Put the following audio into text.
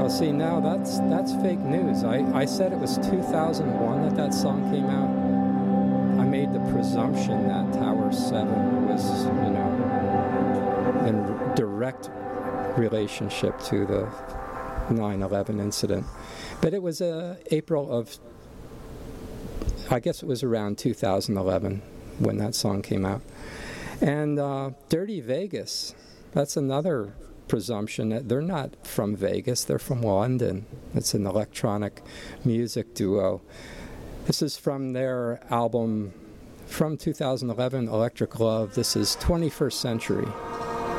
Well, see, now that's fake news. I said it was 2001 that song came out. I made the presumption that Tower 7 was, in direct relationship to the 9/11 incident. But it was April of, I guess it was around 2011 when that song came out. And Dirty Vegas, that's another presumption that they're not from Vegas, they're from London. It's an electronic music duo. This is from their album from 2011, Electric Love. This is 21st Century.